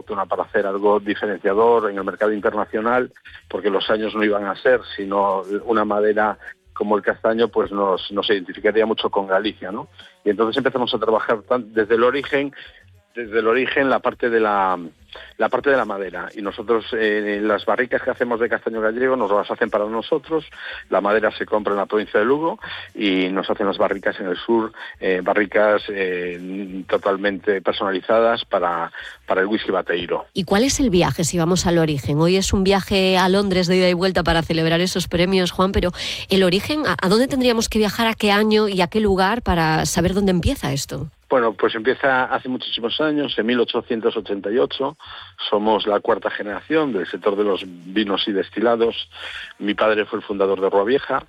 autóctona para hacer algo diferenciador en el mercado internacional, porque los años no iban a ser, sino una madera como el castaño, pues nos identificaría mucho con Galicia, ¿no? Y entonces empezamos a trabajar desde el origen la parte de la madera, y nosotros las barricas que hacemos de castaño gallego nos las hacen para nosotros, la madera se compra en la provincia de Lugo y nos hacen las barricas en el sur, barricas totalmente personalizadas para el whisky bateiro. ¿Y cuál es el viaje si vamos al origen? Hoy es un viaje a Londres de ida y vuelta para celebrar esos premios, Juan, pero el origen, ¿a dónde tendríamos que viajar, a qué año y a qué lugar para saber dónde empieza esto? Bueno, pues empieza hace muchísimos años, en 1888. Somos la cuarta generación del sector de los vinos y destilados. Mi padre fue el fundador de Rua Vieja.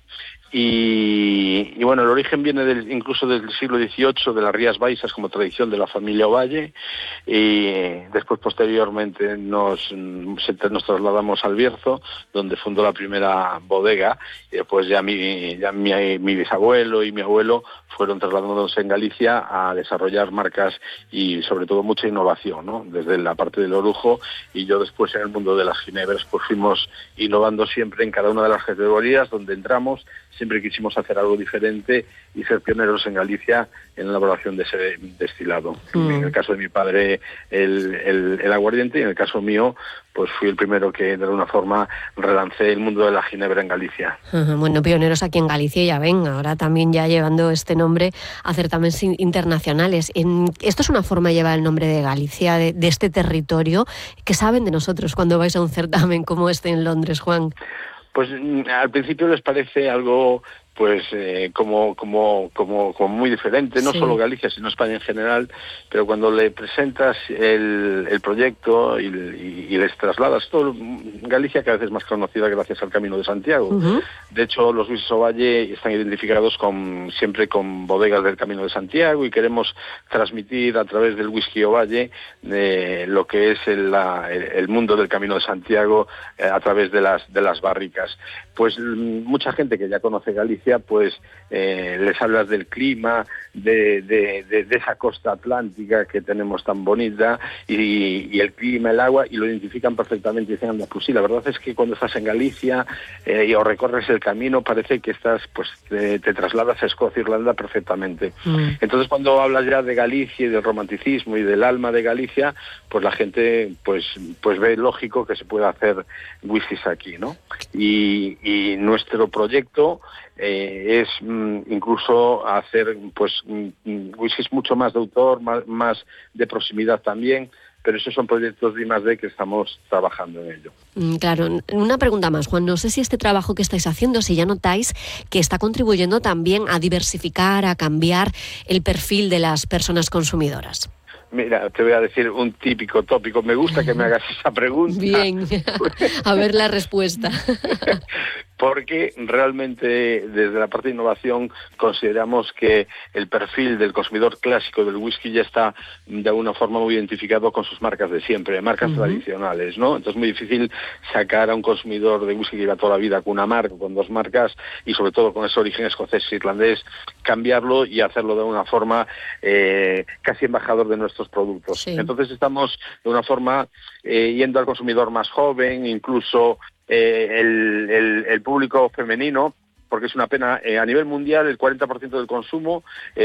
Y bueno, el origen viene incluso del siglo XVIII, de las Rías Baixas, como tradición de la familia Ovalle, y después posteriormente nos trasladamos al Bierzo, donde fundó la primera bodega, y después ya mi bisabuelo y mi abuelo fueron trasladándose en Galicia a desarrollar marcas y sobre todo mucha innovación, ¿no? Desde la parte del orujo, y yo después en el mundo de las ginebras pues fuimos innovando siempre en cada una de las categorías donde entramos. Siempre quisimos hacer algo diferente y ser pioneros en Galicia en la elaboración de ese destilado. En el caso de mi padre el aguardiente, y en el caso mío pues fui el primero que de alguna forma relancé el mundo de la ginebra en Galicia. Bueno, pioneros aquí en Galicia, ya ven, ahora también ya llevando este nombre a certámenes internacionales. Esto es una forma de llevar el nombre de Galicia, de este territorio. ¿Qué saben de nosotros cuando vais a un certamen como este en Londres, Juan? Pues al principio les parece algo pues como muy diferente, no solo Galicia, sino España en general, pero cuando le presentas el proyecto y les trasladas todo, Galicia cada vez es más conocida gracias al Camino de Santiago. De hecho, los whiskies Ovalle están identificados siempre con bodegas del Camino de Santiago, y queremos transmitir a través del whisky Ovalle lo que es el mundo del Camino de Santiago a través de las barricas. Pues mucha gente que ya conoce Galicia pues les hablas del clima, de esa costa atlántica que tenemos tan bonita, y el clima, el agua, y lo identifican perfectamente y dicen, anda, pues sí, la verdad es que cuando estás en Galicia o recorres el camino parece que estás, pues te trasladas a Escocia, Irlanda perfectamente. Entonces cuando hablas ya de Galicia y del romanticismo y del alma de Galicia, pues la gente pues ve lógico que se pueda hacer whiskies aquí, ¿no? Y nuestro proyecto es incluso hacer pues whiskies mucho más de autor, más de proximidad también, pero esos son proyectos de I+D que estamos trabajando en ello. Claro, una pregunta más, Juan, no sé si este trabajo que estáis haciendo, si ya notáis que está contribuyendo también a diversificar, a cambiar el perfil de las personas consumidoras. Mira, te voy a decir un típico tópico. Me gusta que me hagas esa pregunta. Bien, a ver la respuesta. Porque realmente desde la parte de innovación consideramos que el perfil del consumidor clásico del whisky ya está de alguna forma muy identificado con sus marcas de siempre, marcas tradicionales, ¿no? Entonces es muy difícil sacar a un consumidor de whisky que lleva toda la vida con una marca, con dos marcas, y sobre todo con ese origen escocés e irlandés, cambiarlo y hacerlo de una forma casi embajador de nuestros productos. Sí. Entonces estamos de una forma yendo al consumidor más joven, incluso el público femenino, porque es una pena, a nivel mundial el 40% del consumo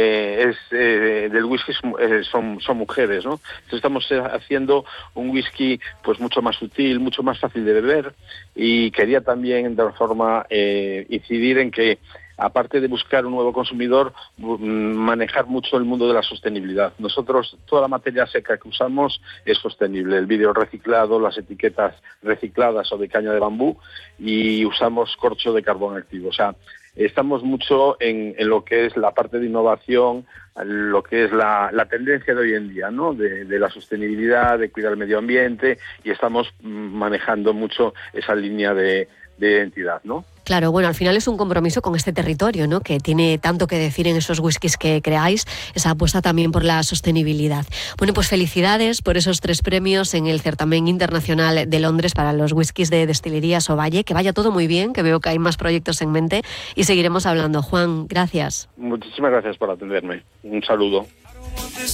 del whisky son mujeres, ¿no? Entonces estamos haciendo un whisky pues mucho más sutil, mucho más fácil de beber, y quería también de alguna forma incidir en que, aparte de buscar un nuevo consumidor, manejar mucho el mundo de la sostenibilidad. Nosotros, toda la materia seca que usamos es sostenible. El vidrio reciclado, las etiquetas recicladas o de caña de bambú, y usamos corcho de carbón activo. O sea, estamos mucho en lo que es la parte de innovación, lo que es la tendencia de hoy en día, ¿no? De la sostenibilidad, de cuidar el medio ambiente, y estamos manejando mucho esa línea de identidad, ¿no? Claro, bueno, al final es un compromiso con este territorio, ¿no? Que tiene tanto que decir en esos whiskies que creáis, esa apuesta también por la sostenibilidad. Bueno, pues felicidades por esos 3 premios en el Certamen Internacional de Londres para los whiskies de Destilerías Ovalle. Que vaya todo muy bien, que veo que hay más proyectos en mente, y seguiremos hablando. Juan, gracias. Muchísimas gracias por atenderme. Un saludo.